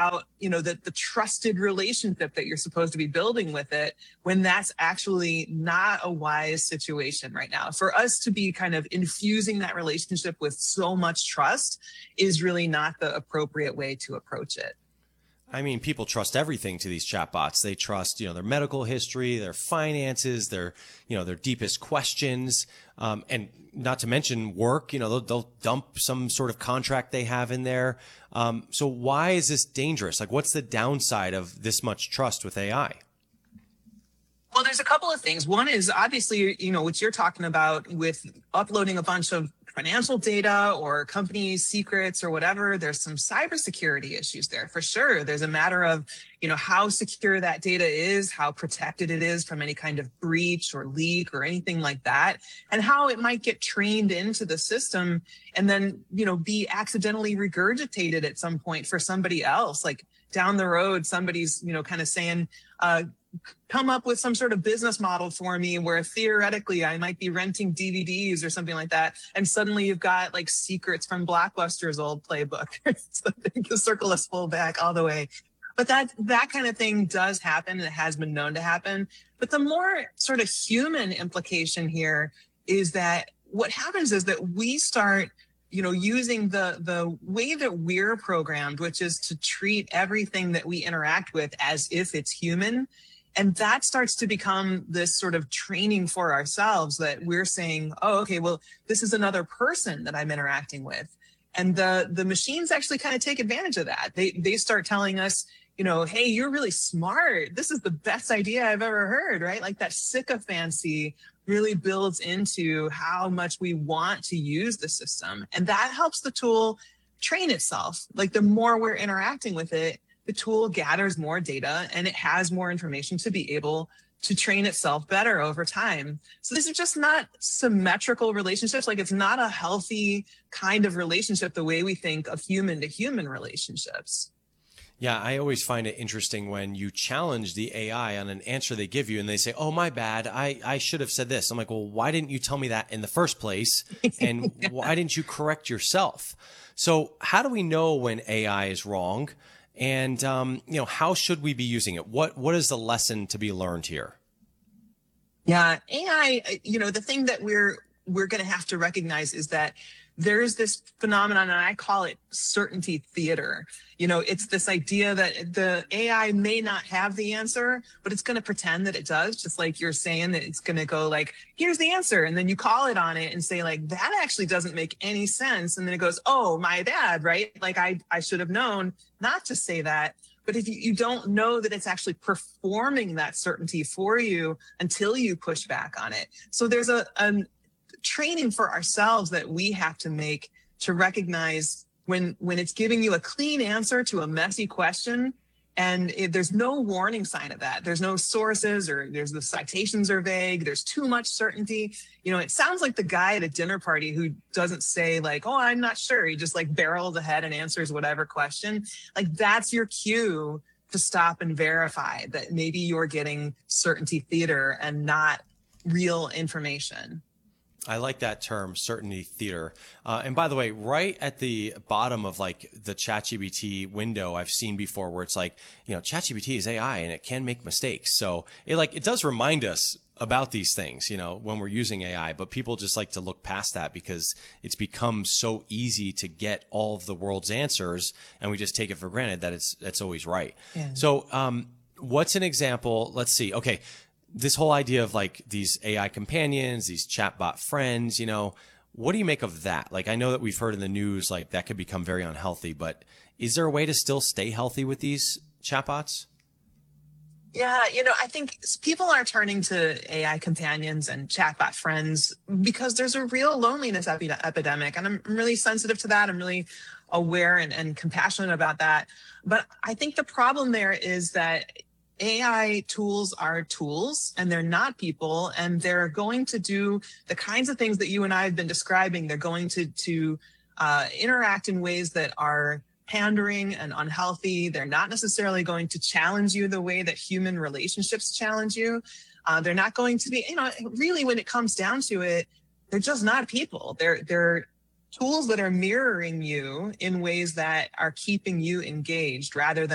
about, the trusted relationship that you're supposed to be building with it, when that's actually not a wise situation right now. For us to be kind of infusing that relationship with so much trust is really not the appropriate way to approach it. I mean, people trust everything to these chatbots. They trust, their medical history, their finances, their deepest questions, and not to mention work. They'll dump some sort of contract they have in there. So why is this dangerous? Like, what's the downside of this much trust with AI? Well, there's a couple of things. One is obviously, what you're talking about with uploading a bunch of financial data or company secrets or whatever. There's some cybersecurity issues there for sure. There's a matter of, how secure that data is, how protected it is from any kind of breach or leak or anything like that, and how it might get trained into the system and then, be accidentally regurgitated at some point for somebody else. Like down the road, somebody's, kind of saying, come up with some sort of business model for me where theoretically I might be renting DVDs or something like that. And suddenly you've got like secrets from Blockbuster's old playbook. So the circle is full back all the way. But that kind of thing does happen. And it has been known to happen. But the more sort of human implication here is that what happens is that we start, using the way that we're programmed, which is to treat everything that we interact with as if it's human. And that starts to become this sort of training for ourselves that we're saying, oh, okay, well, this is another person that I'm interacting with. And the machines actually kind of take advantage of that. They start telling us, hey, you're really smart. This is the best idea I've ever heard, right? Like that sycophancy really builds into how much we want to use the system. And that helps the tool train itself. Like the more we're interacting with it, the tool gathers more data and it has more information to be able to train itself better over time. So these are just not symmetrical relationships. Like it's not a healthy kind of relationship the way we think of human to human relationships. Yeah, I always find it interesting when you challenge the AI on an answer they give you and they say, oh, my bad, I should have said this. I'm like, well, why didn't you tell me that in the first place? And why didn't you correct yourself? So how do we know when AI is wrong? And, how should we be using it? What is the lesson to be learned here? Yeah, AI, the thing that we're going to have to recognize is that there's this phenomenon, and I call it certainty theater. It's this idea that the AI may not have the answer, but it's going to pretend that it does, just like you're saying that it's going to go like, here's the answer. And then you call it on it and say like, that actually doesn't make any sense. And then it goes, oh, my bad, right? Like I should have known not to say that. But if you don't know that it's actually performing that certainty for you until you push back on it. So there's a training for ourselves that we have to make to recognize when it's giving you a clean answer to a messy question and there's no warning sign of that. There's no sources or the citations are vague. There's too much certainty. It sounds like the guy at a dinner party who doesn't say like, oh, I'm not sure. He just like barrels ahead and answers whatever question. Like that's your cue to stop and verify that maybe you're getting certainty theater and not real information. I like that term, certainty theater. And by the way, right at the bottom of like the ChatGPT window I've seen before where it's like, ChatGPT is AI and it can make mistakes. So it does remind us about these things, when we're using AI, but people just like to look past that because it's become so easy to get all of the world's answers and we just take it for granted that it's always right. Yeah. So what's an example? Let's see. Okay. This whole idea of like these AI companions, these chatbot friends, what do you make of that? Like, I know that we've heard in the news, like that could become very unhealthy, but is there a way to still stay healthy with these chatbots? Yeah, I think people are turning to AI companions and chatbot friends because there's a real loneliness epidemic. And I'm really sensitive to that. I'm really aware and compassionate about that. But I think the problem there is that AI tools are tools and they're not people, and they're going to do the kinds of things that you and I have been describing. They're going to interact in ways that are pandering and unhealthy. They're not necessarily going to challenge you the way that human relationships challenge you. They're not going to be, really when it comes down to it, they're just not people. They're tools that are mirroring you in ways that are keeping you engaged rather than